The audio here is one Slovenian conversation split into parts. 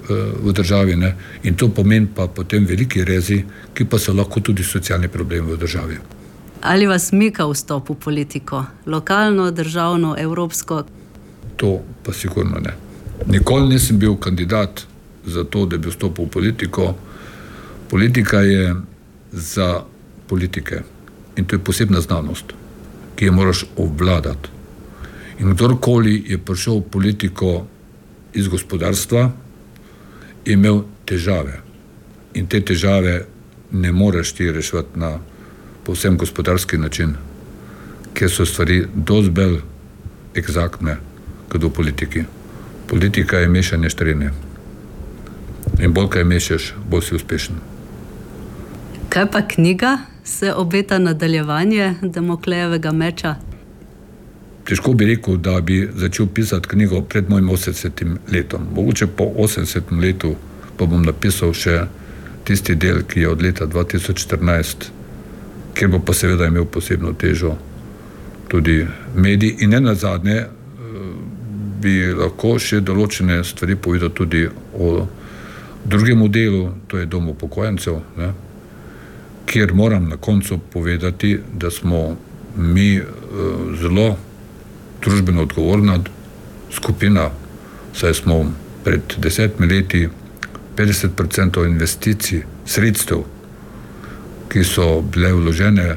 v državi, ne? In to pomeni pa potem veliki rezi, ki pa so lahko tudi socialni problem v državi. Ali vas mika vstop v politiko? Lokalno, državno, evropsko? To pa sigurno ne. Nikoli nisem bil kandidat za to, da bi vstopil v politiko. Politika je za politike in to je posebna znanost, ki jo moraš obvladati. In kdorkoli je prišel v politiko iz gospodarstva, je imel težave. In te težave ne moreš ti reševati na povsem gospodarski način, ker so stvari dosti bolj eksaktne kot v politiki. Politika je mešanje štrenje. In bolj kaj mešaš, bolj si uspešen. Kaj pa knjiga? Se obeta nadaljevanje Damoklejevega meča? Težko bi rekel, da bi začel pisati knjigo pred mojim 80. letom. Mogoče po 80. letu pa bom napisal še tisti del, ki je od leta 2014, kjer bo pa seveda imel posebno težo tudi medij. In ne nazadnje bi lahko še določene stvari povedal tudi o drugem delu, to je dom upokojencev, ne? Kjer moram na koncu povedati, da smo mi zelo družbeno odgovorna skupina, saj smo pred 10 leti 50% investicij, sredstev, ki so bile vložene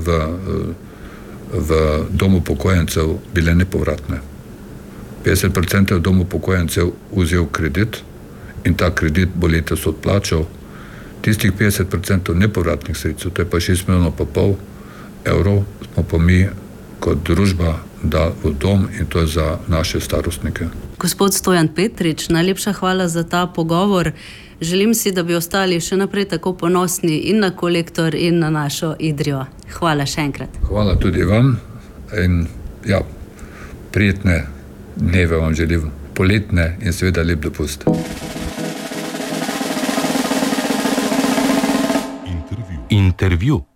v dom upokojencev, bile nepovratne. 50% dom upokojencev vzel kredit in ta kredit bo letos odplačal. Tistih 50% nepovratnih sredstev, to je pa 6,5 milijonov evrov, smo pa mi kot družba dali v dom in to je za naše starostnike. Gospod Stojan Petrič, najlepša hvala za ta pogovor. Želim si, da bi ostali še naprej tako ponosni in na Kolektor in na našo Idrijo. Hvala še enkrat. Hvala tudi vam in ja, prijetne dneve vam želim, poletne in seveda lep dopust. Intervju.